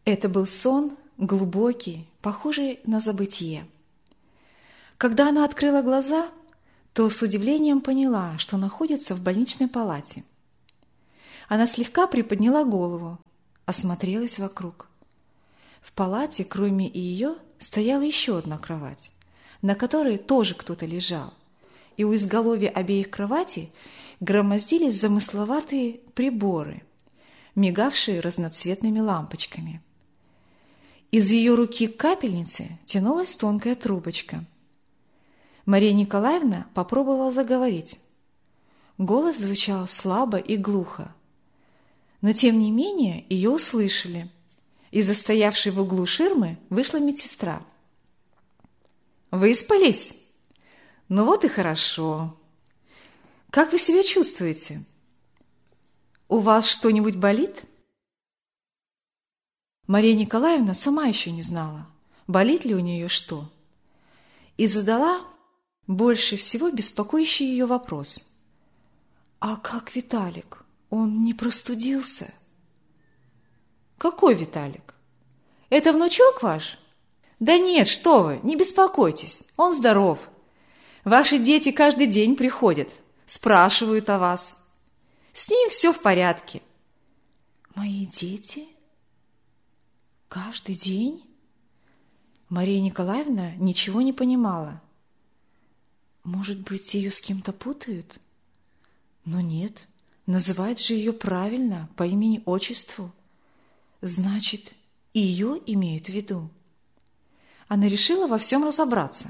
Это был сон, глубокий, похожий на забытье. Когда она открыла глаза, то с удивлением поняла, что находится в больничной палате. Она слегка приподняла голову, осмотрелась вокруг. В палате, кроме ее, стояла еще одна кровать, на которой тоже кто-то лежал, и у изголовья обеих кроватей громоздились замысловатые приборы, мигавшие разноцветными лампочками. Из ее руки к капельнице тянулась тонкая трубочка. Мария Николаевна попробовала заговорить. Голос звучал слабо и глухо. Но, тем не менее, ее услышали. Из-за стоявшей в углу ширмы вышла медсестра. «Выспались? Ну вот и хорошо. Как вы себя чувствуете? У вас что-нибудь болит?» Мария Николаевна сама еще не знала, болит ли у нее что, и задала больше всего беспокоящий ее вопрос. «А как Виталик? Он не простудился?» «Какой Виталик? Это внучок ваш?» «Да нет, что вы, не беспокойтесь, он здоров. Ваши дети каждый день приходят, спрашивают о вас. С ним все в порядке». «Мои дети? Каждый день?» Мария Николаевна ничего не понимала. Может быть, ее с кем-то путают? Но нет, называют же ее правильно, по имени-отчеству. Значит, ее имеют в виду. Она решила во всем разобраться.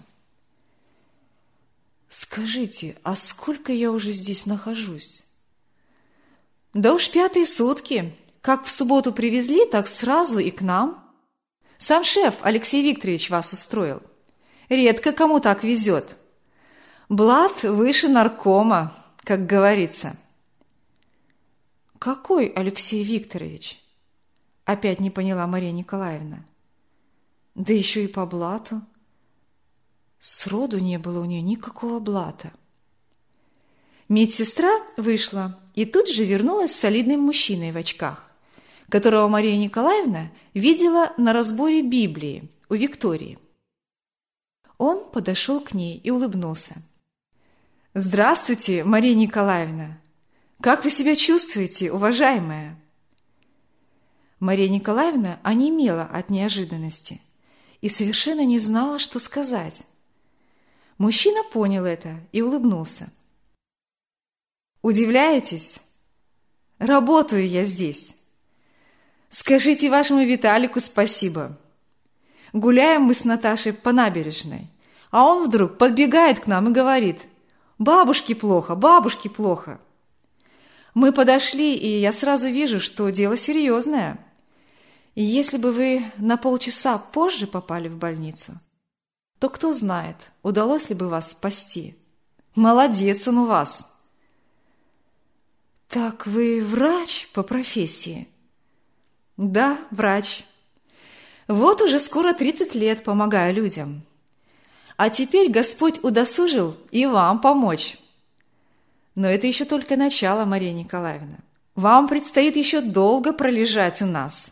«Скажите, а сколько я уже здесь нахожусь?» «Да уж 5-е сутки. Как в субботу привезли, так сразу и к нам. Сам шеф Алексей Викторович вас устроил. Редко кому так везет. Блат выше наркома, как говорится». «Какой Алексей Викторович?» Опять не поняла Мария Николаевна. Да еще и по блату. Сроду не было у нее никакого блата. Медсестра вышла и тут же вернулась с солидным мужчиной в очках, которого Мария Николаевна видела на разборе Библии у Виктории. Он подошел к ней и улыбнулся. «Здравствуйте, Мария Николаевна! Как вы себя чувствуете, уважаемая?» Мария Николаевна онемела от неожиданности и совершенно не знала, что сказать. Мужчина понял это и улыбнулся. «Удивляетесь? Работаю я здесь. Скажите вашему Виталику спасибо. Гуляем мы с Наташей по набережной, а он вдруг подбегает к нам и говорит: бабушке плохо, бабушке плохо. Мы подошли, и я сразу вижу, что дело серьезное. И если бы вы на полчаса позже попали в больницу, то кто знает, удалось ли бы вас спасти. Молодец он у вас!» «Так вы врач по профессии?» «Да, врач. Вот уже скоро 30 лет помогаю людям. А теперь Господь удосужил и вам помочь. Но это еще только начало, Мария Николаевна. Вам предстоит еще долго пролежать у нас».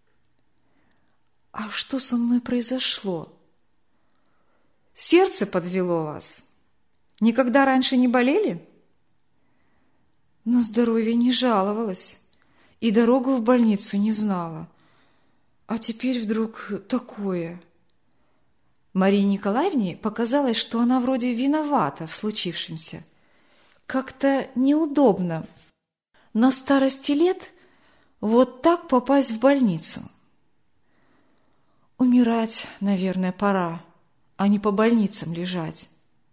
«А что со мной произошло?» «Сердце подвело вас. Никогда раньше не болели?» «На здоровье не жаловалась и дорогу в больницу не знала. А теперь вдруг такое». Марии Николаевне показалось, что она вроде виновата в случившемся. Как-то неудобно на старости лет вот так попасть в больницу. Умирать, наверное, пора, а не по больницам лежать.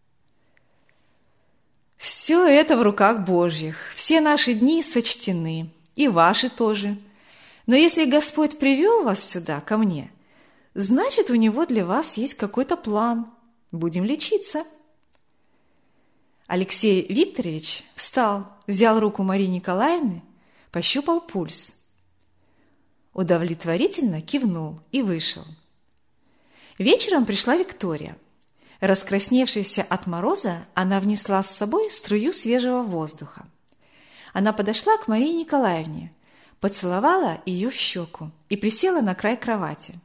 «Все это в руках Божьих. Все наши дни сочтены, и ваши тоже. Но если Господь привел вас сюда, ко мне, значит, у Него для вас есть какой-то план. Будем лечиться». Алексей Викторович встал, взял руку Марии Николаевны, пощупал пульс. Удовлетворительно кивнул и вышел. Вечером пришла Виктория. Раскрасневшаяся от мороза, она внесла с собой струю свежего воздуха. Она подошла к Марии Николаевне, поцеловала ее в щеку и присела на край кровати.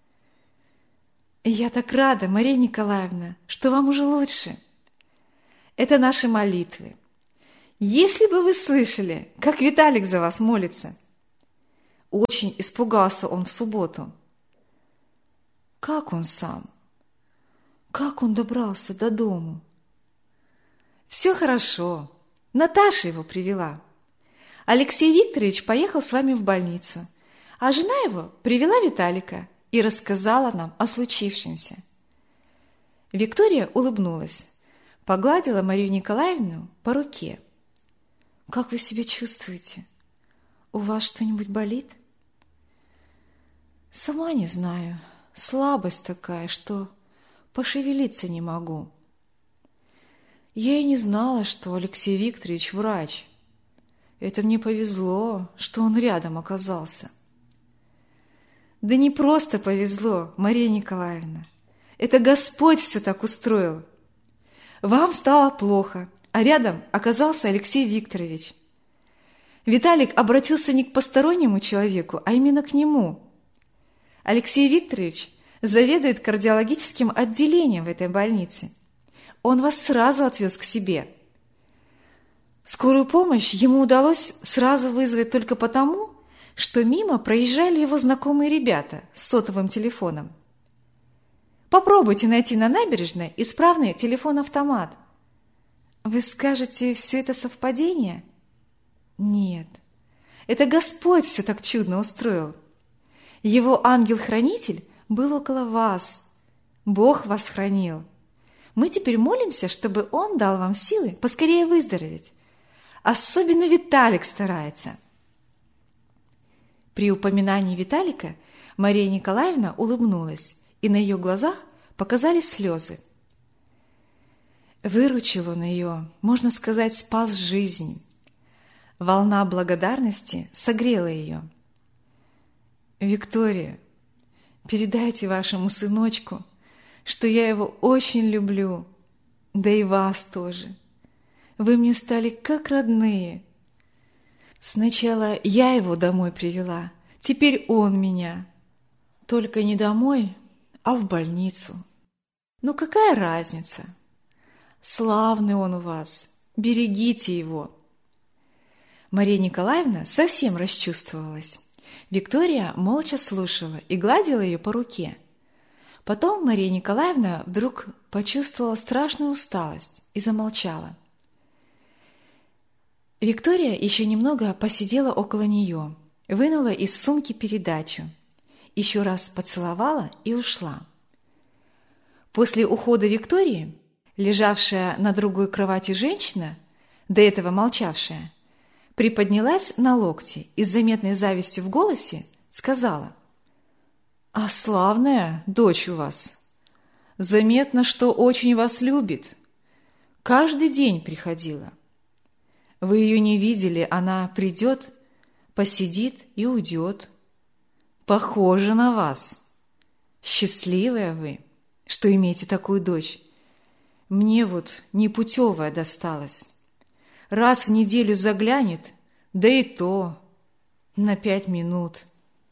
«Я так рада, Мария Николаевна, что вам уже лучше. Это наши молитвы. Если бы вы слышали, как Виталик за вас молится. Очень испугался он в субботу. Как он сам? Как он добрался до дому? Все хорошо. Наташа его привела. Алексей Викторович поехал с вами в больницу, а жена его привела Виталика и рассказала нам о случившемся». Виктория улыбнулась, погладила Марию Николаевну по руке. «Как вы себя чувствуете? У вас что-нибудь болит?» «Сама не знаю. Слабость такая, что пошевелиться не могу. Я и не знала, что Алексей Викторович врач. Это мне повезло, что он рядом оказался». «Да не просто повезло, Мария Николаевна. Это Господь все так устроил. Вам стало плохо, а рядом оказался Алексей Викторович. Виталик обратился не к постороннему человеку, а именно к нему. Алексей Викторович заведует кардиологическим отделением в этой больнице. Он вас сразу отвез к себе. Скорую помощь ему удалось сразу вызвать только потому, что мимо проезжали его знакомые ребята с сотовым телефоном. Попробуйте найти на набережной исправный телефон-автомат. Вы скажете, все это совпадение? Нет, это Господь все так чудно устроил. Его ангел-хранитель был около вас. Бог вас хранил. Мы теперь молимся, чтобы Он дал вам силы поскорее выздороветь. Особенно Виталик старается». При упоминании Виталика Мария Николаевна улыбнулась, и на ее глазах показались слезы. Выручил он ее, можно сказать, спас жизнь. Волна благодарности согрела ее. «Виктория, передайте вашему сыночку, что я его очень люблю, да и вас тоже. Вы мне стали как родные. Сначала я его домой привела, теперь он меня. Только не домой, а в больницу. Ну какая разница? Славный он у вас, берегите его». Мария Николаевна совсем расчувствовалась. Виктория молча слушала и гладила ее по руке. Потом Мария Николаевна вдруг почувствовала страшную усталость и замолчала. Виктория еще немного посидела около нее, вынула из сумки передачу, еще раз поцеловала и ушла. После ухода Виктории, лежавшая на другой кровати женщина, до этого молчавшая, приподнялась на локте и с заметной завистью в голосе сказала: «А славная дочь у вас! Заметно, что очень вас любит. Каждый день приходила. Вы ее не видели, она придет, посидит и уйдет. Похожа на вас. Счастливая вы, что имеете такую дочь. Мне вот непутевая досталась. Раз в неделю заглянет, да и то на 5 минут».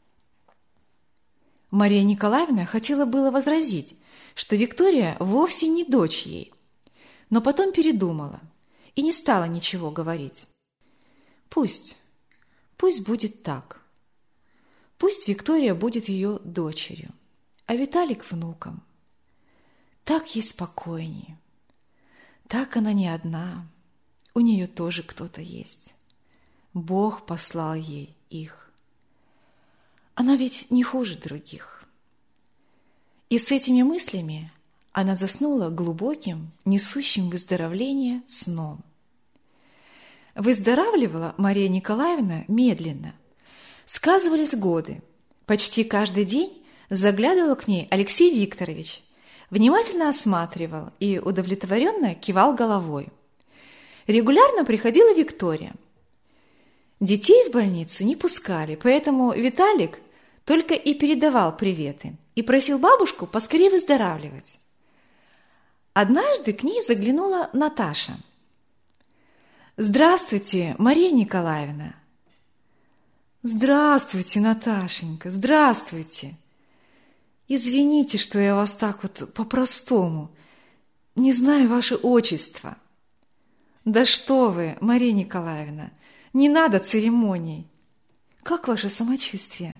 Мария Николаевна хотела было возразить, что Виктория вовсе не дочь ей, но потом передумала и не стала ничего говорить. Пусть будет так. Пусть Виктория будет ее дочерью, а Виталик внуком. Так ей спокойнее. Так она не одна. У нее тоже кто-то есть. Бог послал ей их. Она ведь не хуже других. И с этими мыслями она заснула глубоким, несущим выздоровление сном. Выздоравливала Мария Николаевна медленно. Сказывались годы. Почти каждый день заглядывал к ней Алексей Викторович, внимательно осматривал и удовлетворенно кивал головой. Регулярно приходила Виктория. Детей в больницу не пускали, поэтому Виталик только и передавал приветы и просил бабушку поскорее выздоравливать. Однажды к ней заглянула Наташа. «Здравствуйте, Мария Николаевна!» Здравствуйте, Наташенька, здравствуйте. Извините, что я вас так вот по-простому, не знаю ваше отчество. Да что вы, Мария Николаевна, не надо церемоний. Как ваше самочувствие?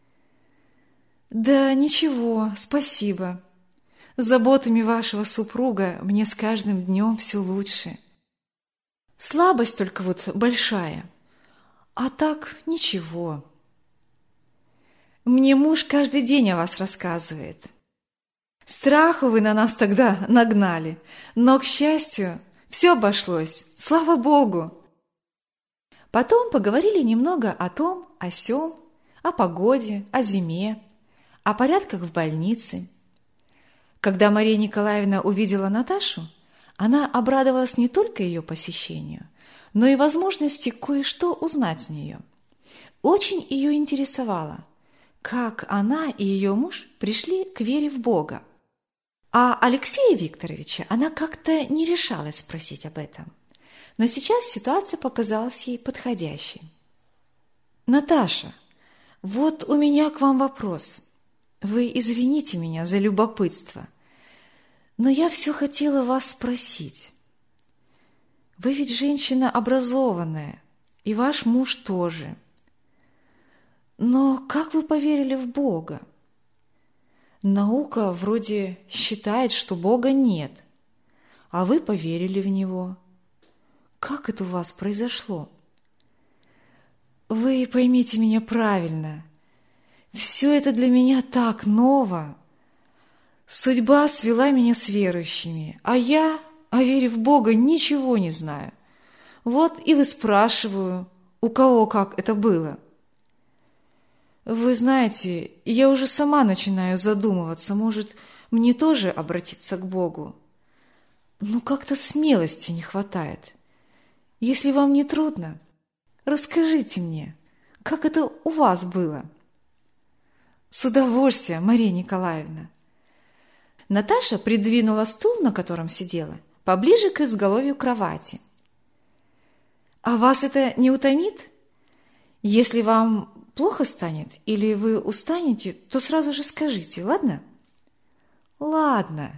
Да ничего, спасибо. С заботами вашего супруга мне с каждым днем все лучше. Слабость только вот большая, а так ничего. Мне муж каждый день о вас рассказывает. Страху вы на нас тогда нагнали, но, к счастью, все обошлось, слава Богу. Потом поговорили немного о том, о сём, о погоде, о зиме, о порядках в больнице. Когда Мария Николаевна увидела Наташу, она обрадовалась не только ее посещению, но и возможности кое-что узнать у нее. Очень ее интересовало, как она и ее муж пришли к вере в Бога. А Алексея Викторовича она как-то не решалась спросить об этом. Но сейчас ситуация показалась ей подходящей. «Наташа, вот у меня к вам вопрос. Вы извините меня за любопытство, но я все хотела вас спросить. Вы ведь женщина образованная, и ваш муж тоже. Но как вы поверили в Бога? Наука вроде считает, что Бога нет, а вы поверили в Него. Как это у вас произошло? Вы поймите меня правильно. Все это для меня так ново. Судьба свела меня с верующими, а я о вере в Бога ничего не знаю. Вот и выспрашиваю, у кого как это было. Вы знаете, я уже сама начинаю задумываться, может, мне тоже обратиться к Богу. Но как-то смелости не хватает. Если вам не трудно, расскажите мне, как это у вас было? С удовольствием, Мария Николаевна. Наташа придвинула стул, на котором сидела, поближе к изголовью кровати. А вас это не утомит? Если вам плохо станет или вы устанете, то сразу же скажите, ладно? Ладно.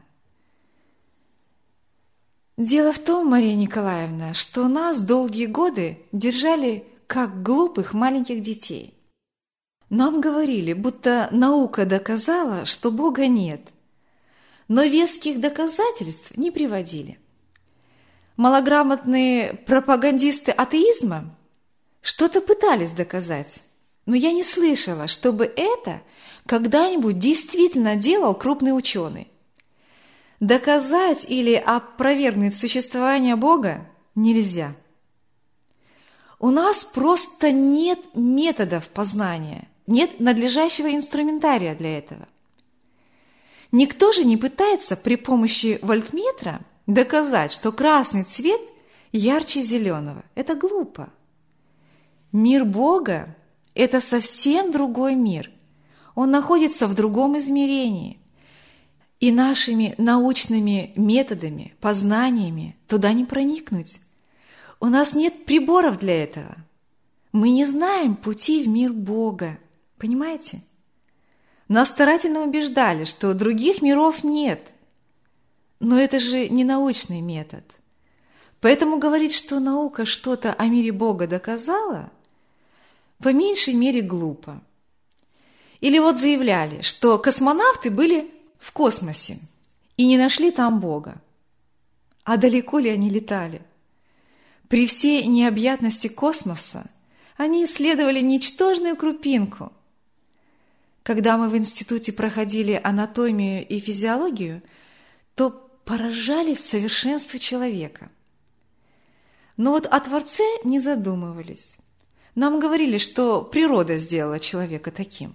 Дело в том, Мария Николаевна, что нас долгие годы держали как глупых маленьких детей. Нам говорили, будто наука доказала, что Бога нет, но веских доказательств не приводили. Малограмотные пропагандисты атеизма что-то пытались доказать, но я не слышала, чтобы это когда-нибудь действительно делал крупный ученый. Доказать или опровергнуть существование Бога нельзя. У нас просто нет методов познания, нет надлежащего инструментария для этого. Никто же не пытается при помощи вольтметра доказать, что красный цвет ярче зеленого. Это глупо. Мир Бога – это совсем другой мир. Он находится в другом измерении. И нашими научными методами, познаниями туда не проникнуть. У нас нет приборов для этого. Мы не знаем пути в мир Бога. Понимаете? Нас старательно убеждали, что других миров нет. Но это же не научный метод. Поэтому говорить, что наука что-то о мире Бога доказала, по меньшей мере глупо. Или вот заявляли, что космонавты были в космосе и не нашли там Бога. А далеко ли они летали? При всей необъятности космоса они исследовали ничтожную крупинку. Когда мы в институте проходили анатомию и физиологию, то поражались совершенству человека. Но вот о Творце не задумывались. Нам говорили, что природа сделала человека таким.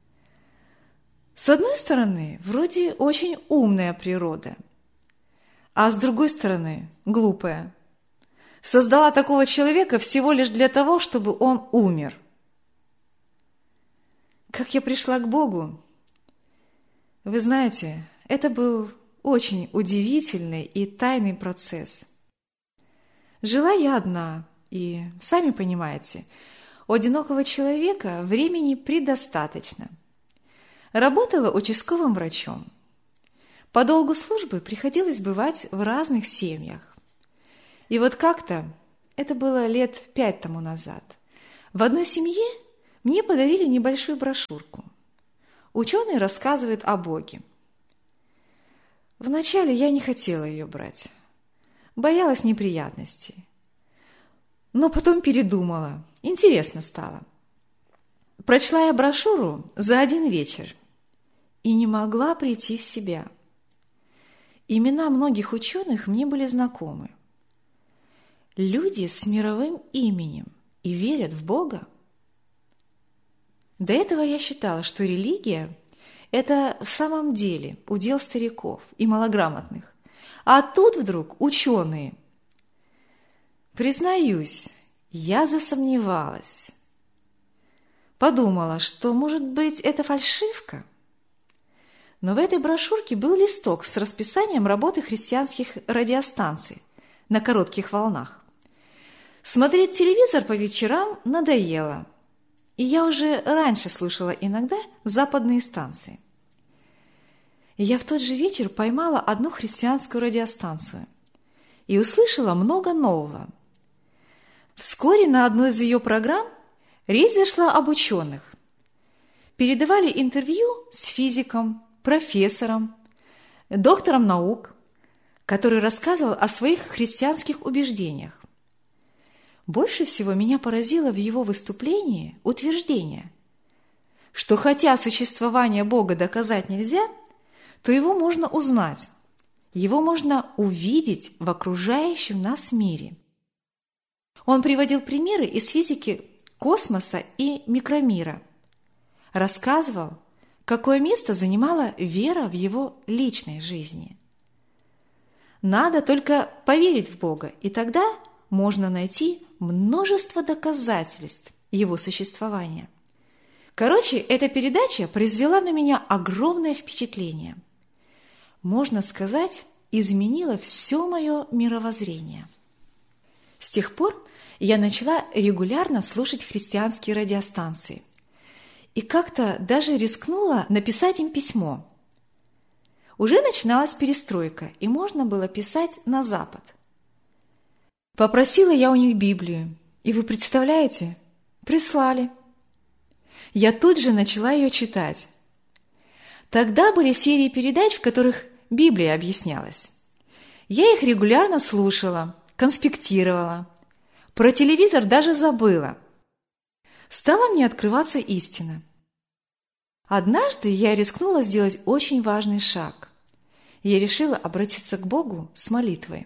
С одной стороны, вроде очень умная природа, а с другой стороны, глупая. Создала такого человека всего лишь для того, чтобы он умер. Как я пришла к Богу? Вы знаете, это был очень удивительный и тайный процесс. Жила я одна, и, сами понимаете, У одинокого человека времени предостаточно. Работала участковым врачом. По долгу службы приходилось бывать в разных семьях. И вот как-то, это было лет 5 тому назад, в одной семье мне подарили небольшую брошюрку. Ученые рассказывают о Боге. Вначале я не хотела ее брать, боялась неприятностей. Но потом передумала, интересно стало. Прочла я брошюру за один вечер и не могла прийти в себя. Имена многих ученых мне были знакомы. Люди с мировым именем и верят в Бога. До этого я считала, что религия – это в самом деле удел стариков и малограмотных. А тут вдруг ученые. Признаюсь, я засомневалась. Подумала, что, может быть, это фальшивка. Но в этой брошюрке был листок с расписанием работы христианских радиостанций на коротких волнах. Смотреть телевизор по вечерам надоело, и я уже раньше слушала иногда западные станции. Я в тот же вечер поймала одну христианскую радиостанцию и услышала много нового. Вскоре на одной из ее программ речь зашла об ученых. Передавали интервью с физиком, профессором, доктором наук, который рассказывал о своих христианских убеждениях. Больше всего меня поразило в его выступлении утверждение, что хотя существование Бога доказать нельзя, то его можно узнать, его можно увидеть в окружающем нас мире. Он приводил примеры из физики космоса и микромира, рассказывал, какое место занимала вера в его личной жизни. Надо только поверить в Бога, и тогда можно найти множество доказательств его существования. Короче, эта передача произвела на меня огромное впечатление. Можно сказать, изменила все мое мировоззрение. С тех пор я начала регулярно слушать христианские радиостанции и как-то даже рискнула написать им письмо. Уже начиналась перестройка, и можно было писать на Запад. Попросила я у них Библию, и вы представляете, прислали. Я тут же начала ее читать. Тогда были серии передач, в которых Библия объяснялась. Я их регулярно слушала, конспектировала. Про телевизор даже забыла. Стала мне открываться истина. Однажды я рискнула сделать очень важный шаг. Я решила обратиться к Богу с молитвой.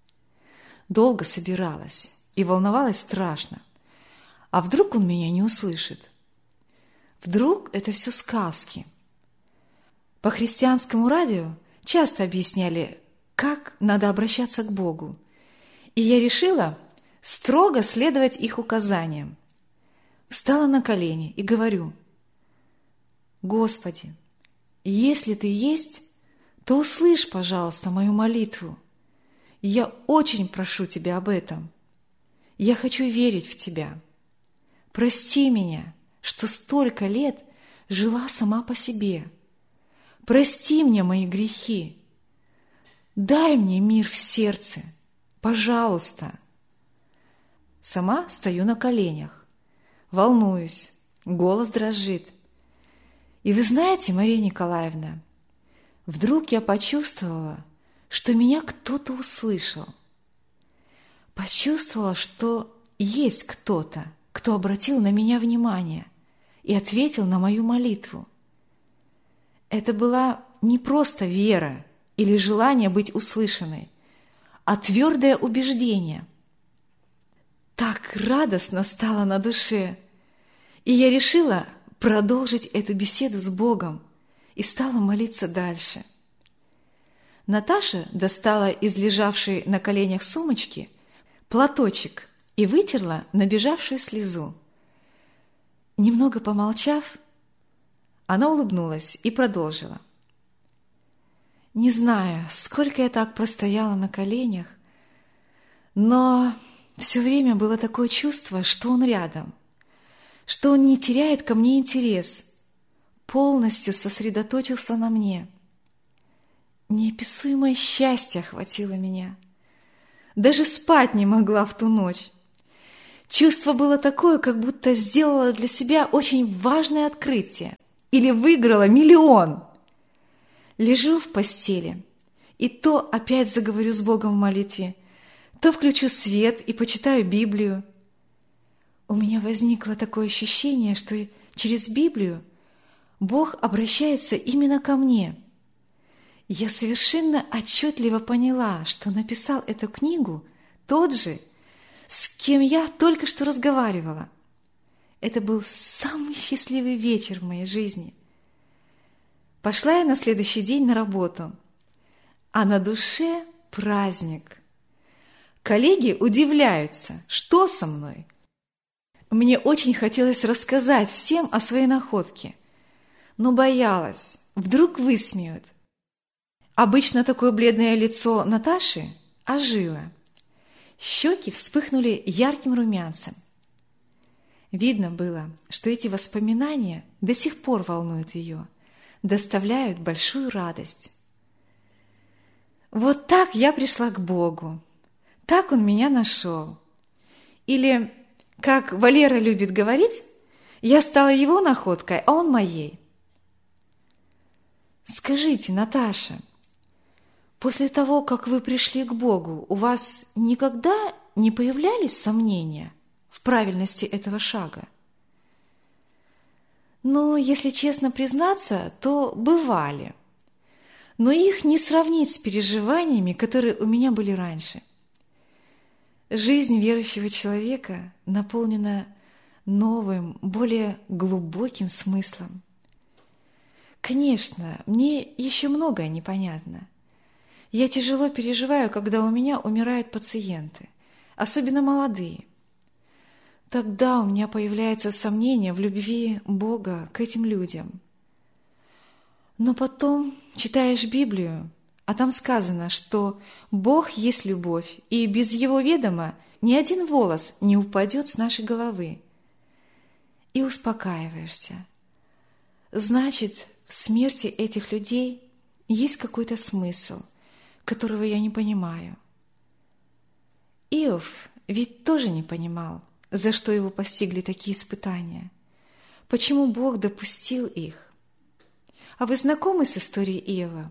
Долго собиралась и волновалась страшно. А вдруг Он меня не услышит? Вдруг это все сказки? По христианскому радио часто объясняли, как надо обращаться к Богу. И я решила строго следовать их указаниям. Встала на колени и говорю: «Господи, если Ты есть, то услышь, пожалуйста, мою молитву. Я очень прошу Тебя об этом. Я хочу верить в Тебя. Прости меня, что столько лет жила сама по себе. Прости мне мои грехи. Дай мне мир в сердце, пожалуйста». Сама стою на коленях, волнуюсь, голос дрожит. И вы знаете, Мария Николаевна, вдруг я почувствовала, что меня кто-то услышал. Почувствовала, что есть кто-то, кто обратил на меня внимание и ответил на мою молитву. Это была не просто вера или желание быть услышанной, а твердое убеждение. Так радостно стало на душе, и я решила продолжить эту беседу с Богом и стала молиться дальше. Наташа достала из лежавшей на коленях сумочки платочек и вытерла набежавшую слезу. Немного помолчав, она улыбнулась и продолжила. Не знаю, сколько я так простояла на коленях, но все время было такое чувство, что он рядом, что он не теряет ко мне интерес, полностью сосредоточился на мне. Неописуемое счастье охватило меня. Даже спать не могла в ту ночь. Чувство было такое, как будто сделала для себя очень важное открытие или выиграла миллион. Лежу в постели, и то опять заговорю с Богом в молитве, то включу свет и почитаю Библию. У меня возникло такое ощущение, что через Библию Бог обращается именно ко мне. Я совершенно отчетливо поняла, что написал эту книгу тот же, с кем я только что разговаривала. Это был самый счастливый вечер в моей жизни. Пошла я на следующий день на работу, а на душе праздник. Коллеги удивляются, что со мной. Мне очень хотелось рассказать всем о своей находке, но боялась, вдруг высмеют. Обычно такое бледное лицо Наташи ожило. Щеки вспыхнули ярким румянцем. Видно было, что эти воспоминания до сих пор волнуют ее, доставляют большую радость. Вот так я пришла к Богу, так Он меня нашел. Или, как Валера любит говорить, я стала его находкой, а он моей. Скажите, Наташа, после того, как вы пришли к Богу, у вас никогда не появлялись сомнения в правильности этого шага? Ну, если честно признаться, то бывали. Но их не сравнить с переживаниями, которые у меня были раньше. Жизнь верующего человека наполнена новым, более глубоким смыслом. Конечно, мне еще многое непонятно. Я тяжело переживаю, когда у меня умирают пациенты, особенно молодые. Тогда у меня появляется сомнение в любви Бога к этим людям. Но потом читаешь Библию, а там сказано, что Бог есть любовь, и без Его ведома ни один волос не упадет с нашей головы. И успокаиваешься. Значит, в смерти этих людей есть какой-то смысл, которого я не понимаю. Иов ведь тоже не понимал, за что его постигли такие испытания, почему Бог допустил их. А вы знакомы с историей Иова?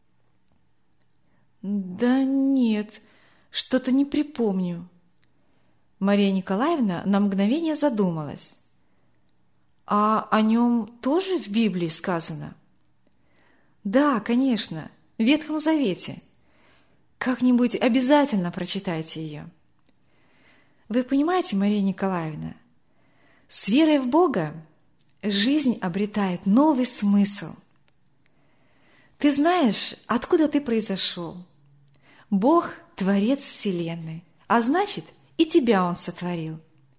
Да нет, что-то не припомню. Мария Николаевна на мгновение задумалась. А о нем тоже в Библии сказано? Да, конечно, в Ветхом Завете. Как-нибудь обязательно прочитайте ее. Вы понимаете, Мария Николаевна, с верой в Бога жизнь обретает новый смысл. Ты знаешь, откуда ты произошел. Бог – Творец Вселенной, а значит, и тебя Он сотворил.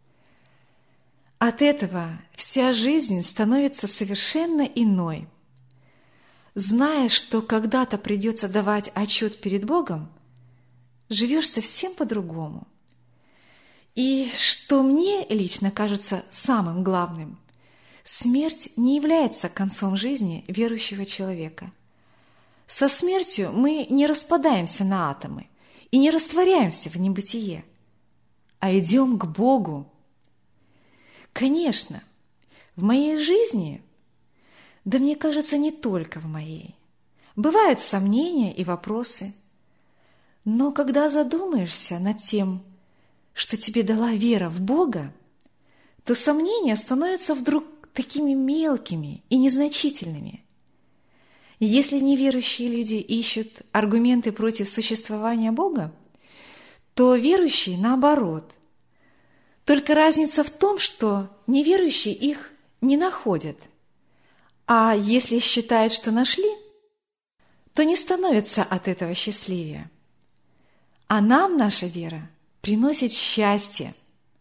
От этого вся жизнь становится совершенно иной. Зная, что когда-то придется давать отчет перед Богом, живешь совсем по-другому. И что мне лично кажется самым главным, смерть не является концом жизни верующего человека. Со смертью мы не распадаемся на атомы и не растворяемся в небытие, а идем к Богу. Конечно, в моей жизни, да мне кажется, не только в моей, бывают сомнения и вопросы, но когда задумаешься над тем, что тебе дала вера в Бога, то сомнения становятся вдруг такими мелкими и незначительными. Если неверующие люди ищут аргументы против существования Бога, то верующие наоборот. Только разница в том, что неверующие их не находят, а если считают, что нашли, то не становятся от этого счастливее. А нам наша вера приносит счастье.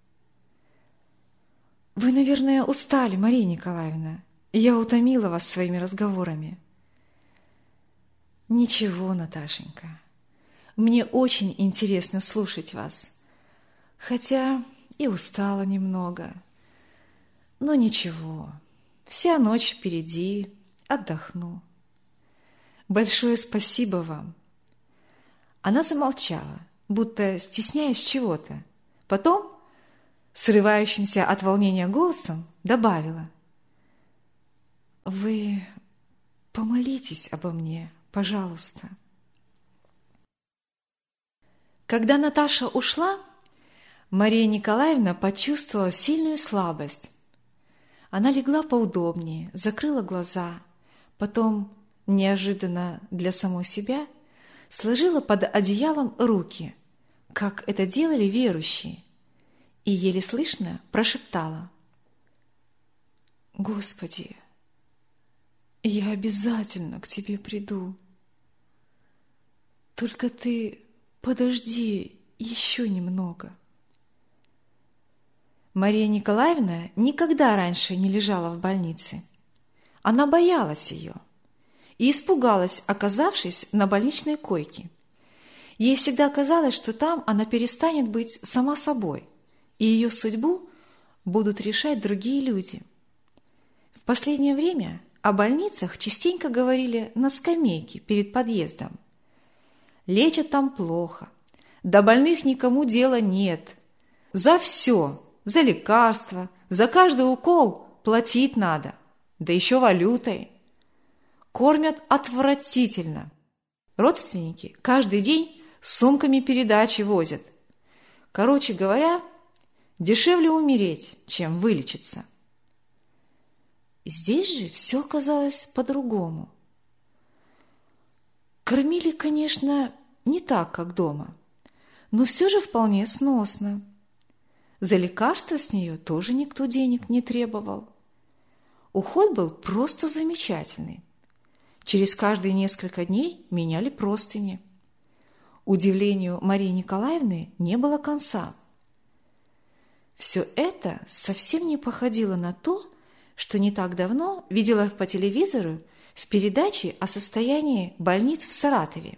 Вы, наверное, устали, Мария Николаевна. Я утомила вас своими разговорами. Ничего, Наташенька. Мне очень интересно слушать вас. Хотя и устала немного. Но ничего, вся ночь впереди, отдохну. Большое спасибо вам. Она замолчала, будто стесняясь чего-то. Потом, срывающимся от волнения голосом, добавила: «Вы помолитесь обо мне, пожалуйста». Когда Наташа ушла, Мария Николаевна почувствовала сильную слабость. Она легла поудобнее, закрыла глаза, потом, неожиданно для самой себя, сложила под одеялом руки, как это делали верующие, и еле слышно прошептала: «Господи, я обязательно к Тебе приду. Только Ты подожди еще немного». Мария Николаевна никогда раньше не лежала в больнице. Она боялась ее и испугалась, оказавшись на больничной койке. Ей всегда казалось, что там она перестанет быть сама собой, и ее судьбу будут решать другие люди. В последнее время о больницах частенько говорили на скамейке перед подъездом. Лечат там плохо, до больных никому дела нет. За все, за лекарства, за каждый укол платить надо, да еще валютой. Кормят отвратительно. Родственники каждый день с сумками передачи возят. Короче говоря, дешевле умереть, чем вылечиться. Здесь же все казалось по-другому. Кормили, конечно, не так, как дома, но все же вполне сносно. За лекарства с нее тоже никто денег не требовал. Уход был просто замечательный. Через каждые несколько дней меняли простыни. Удивлению Марии Николаевны не было конца. Все это совсем не походило на то, что не так давно видела по телевизору в передаче о состоянии больниц в Саратове.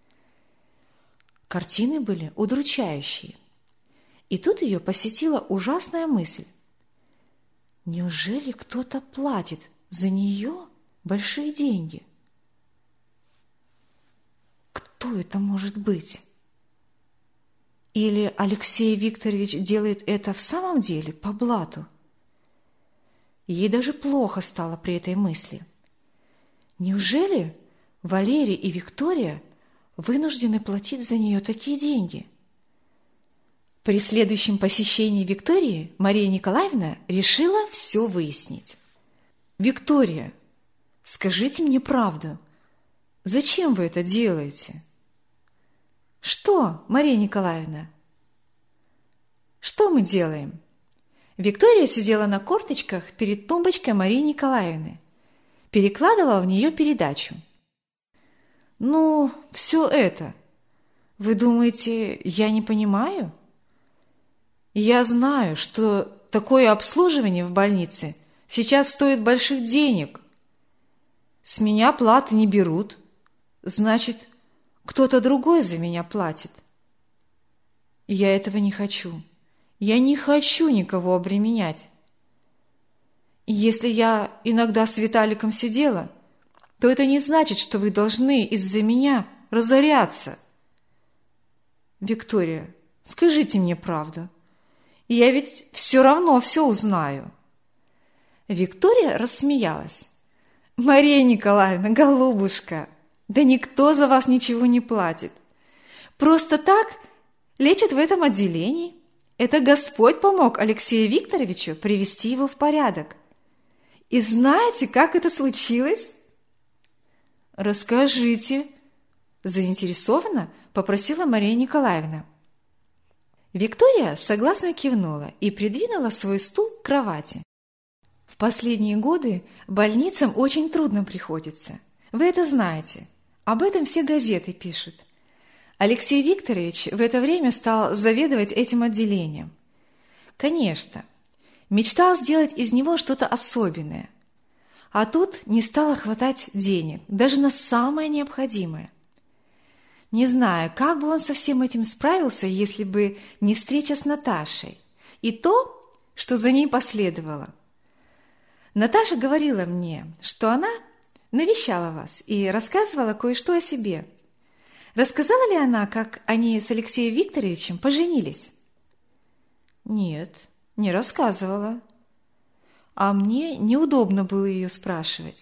Картины были удручающие. И тут ее посетила ужасная мысль. Неужели кто-то платит за нее большие деньги? Кто это может быть? Или Алексей Викторович делает это в самом деле по блату? Ей даже плохо стало при этой мысли. Неужели Валерий и Виктория вынуждены платить за нее такие деньги? При следующем посещении Виктории Мария Николаевна решила все выяснить. «Виктория, скажите мне правду. Зачем вы это делаете?» «Что, Мария Николаевна?» «Что мы делаем?» Виктория сидела на корточках перед тумбочкой Марии Николаевны, перекладывала в нее передачу. «Ну, все это. Вы думаете, я не понимаю? Я знаю, что такое обслуживание в больнице сейчас стоит больших денег. С меня платы не берут. Значит, кто-то другой за меня платит. Я этого не хочу. Я не хочу никого обременять. И если я иногда с Виталиком сидела, то это не значит, что вы должны из-за меня разоряться. Виктория, скажите мне правду. Я ведь все равно все узнаю». Виктория рассмеялась. «Мария Николаевна, голубушка, да никто за вас ничего не платит. Просто так лечат в этом отделении. Это Господь помог Алексею Викторовичу привести его в порядок. И знаете, как это случилось?» «Расскажите», – заинтересованно попросила Мария Николаевна. Виктория согласно кивнула и придвинула свой стул к кровати. В последние годы больницам очень трудно приходится. Вы это знаете. Об этом все газеты пишут. Алексей Викторович в это время стал заведовать этим отделением. Конечно, мечтал сделать из него что-то особенное. А тут не стало хватать денег, даже на самое необходимое. Не знаю, как бы он со всем этим справился, если бы не встреча с Наташей и то, что за ней последовало. Наташа говорила мне, что она навещала вас и рассказывала кое-что о себе. Рассказала ли она, как они с Алексеем Викторовичем поженились? Нет, не рассказывала. А мне неудобно было ее спрашивать.